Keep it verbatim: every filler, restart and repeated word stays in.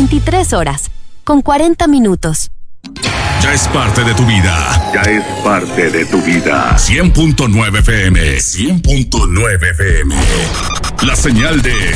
veintitrés horas, con cuarenta minutos. Ya es parte de tu vida. Ya es parte de tu vida. cien punto nueve F M. cien punto nueve F M. La señal de